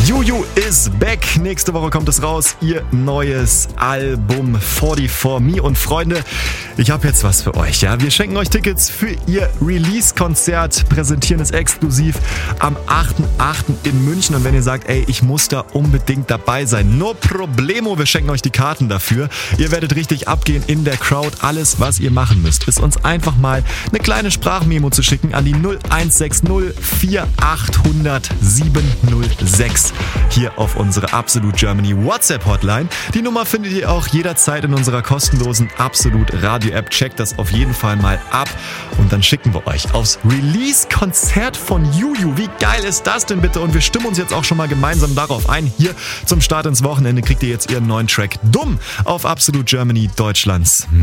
Juju is back. Nächste Woche kommt es raus. Ihr neues Album 44 Me. Und Freunde, ich habe jetzt was für euch. Ja, wir schenken euch Tickets für ihr Release-Konzert, präsentieren es exklusiv am 8.8. in München. Und wenn ihr sagt, ey, ich muss da unbedingt dabei sein, no problemo, wir schenken euch die Karten dafür. Ihr werdet richtig abgehen in der Crowd. Alles, was ihr machen müsst, ist uns einfach mal eine kleine Sprachmemo zu schicken an die 0160 4800 706 hier auf unsere Absolute Germany WhatsApp-Hotline. Die Nummer findet ihr auch jederzeit in unserer kostenlosen Absolute Radio-App. Checkt das auf jeden Fall mal ab und dann schicken wir euch aufs Release-Konzert von Juju. Wie geil ist das denn bitte? Und wir stimmen uns jetzt auch schon mal gemeinsam darauf ein. Hier zum Start ins Wochenende kriegt ihr jetzt ihren neuen Track Dumm auf Absolute Germany, Deutschlands